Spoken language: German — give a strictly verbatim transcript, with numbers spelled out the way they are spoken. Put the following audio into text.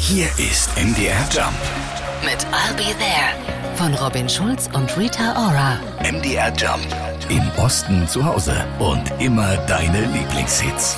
Hier ist M D R Jump mit I'll Be There von Robin Schulz und Rita Ora. M D R Jump. Im Osten zu Hause und immer deine Lieblingshits.